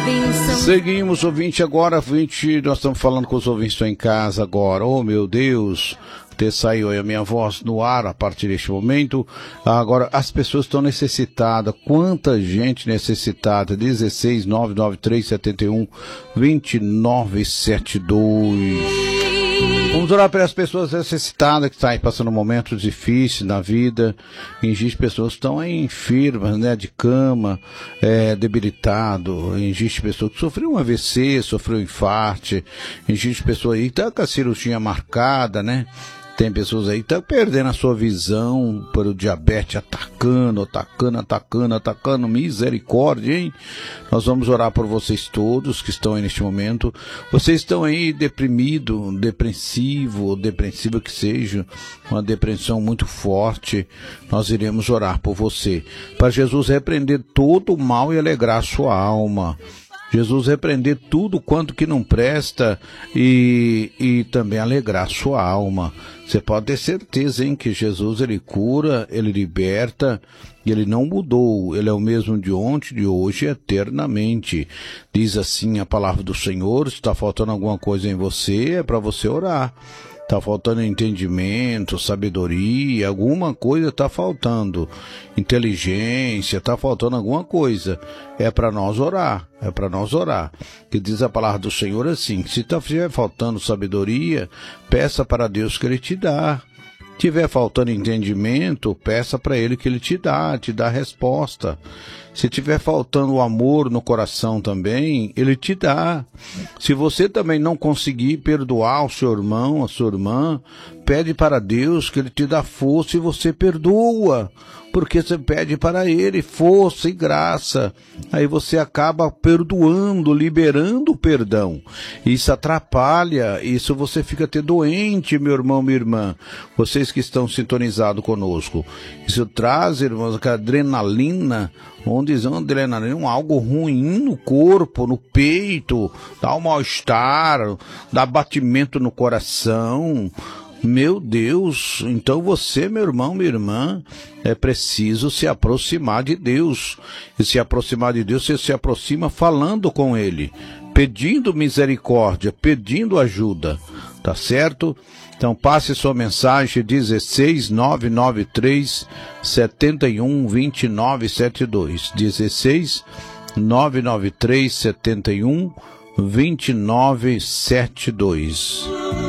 bênção. Seguimos, ouvinte, agora, ouvinte, nós estamos falando com os ouvintes que estão em casa agora. Oh, meu Deus, até saiu aí a minha voz no ar a partir deste momento. Agora, as pessoas estão necessitadas. Quanta gente necessitada? 16 993 71 2972. Vamos orar pelas pessoas necessitadas que estão aí passando momentos difíceis na vida. Existem pessoas que estão aí enfermas, né, de cama, debilitado. Existem pessoas que sofreram um AVC, sofreu um infarto. Existem pessoas aí que estão com a cirurgia marcada, né? Tem pessoas aí que estão perdendo a sua visão por o diabetes atacando, misericórdia, hein? Nós vamos orar por vocês todos que estão aí neste momento. Vocês estão aí deprimido, depressiva que seja, uma depressão muito forte. Nós iremos orar por você, para Jesus repreender todo o mal e alegrar a sua alma. Jesus repreender tudo quanto que não presta e também alegrar sua alma. Você pode ter certeza, hein, que Jesus, ele cura, ele liberta, e ele não mudou. Ele é o mesmo de ontem, de hoje, eternamente. Diz assim a palavra do Senhor. Se está faltando alguma coisa em você, é para você orar. Está faltando entendimento, sabedoria, alguma coisa está faltando. Inteligência, está faltando alguma coisa. É para nós orar, Que diz a palavra do Senhor assim, se estiver faltando sabedoria, peça para Deus que Ele te dá. Tiver faltando entendimento, peça para Ele que Ele te dá a resposta. Se tiver faltando o amor no coração também, Ele te dá. Se você também não conseguir perdoar o seu irmão, a sua irmã, pede para Deus que Ele te dá força e você perdoa. Porque você pede para Ele força e graça. Aí você acaba perdoando, liberando o perdão. Isso atrapalha, isso você fica até doente, meu irmão, minha irmã. Vocês que estão sintonizados conosco. Isso traz, irmãos, aquela adrenalina, onde diz adrenalina, algo ruim no corpo, no peito, dá um mal-estar, dá batimento no coração. Meu Deus, então você, meu irmão, minha irmã, é preciso se aproximar de Deus. E se aproximar de Deus, você se aproxima falando com Ele, pedindo misericórdia, pedindo ajuda, tá certo? Então passe sua mensagem 16 993 71 2972. 16 993 71 2972.